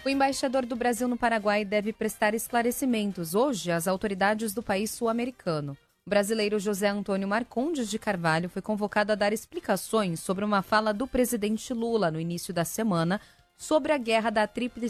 O embaixador do Brasil no Paraguai deve prestar esclarecimentos hoje às autoridades do país sul-americano. O brasileiro José Antônio Marcondes de Carvalho foi convocado a dar explicações sobre uma fala do presidente Lula no início da semana sobre a guerra da Tríplice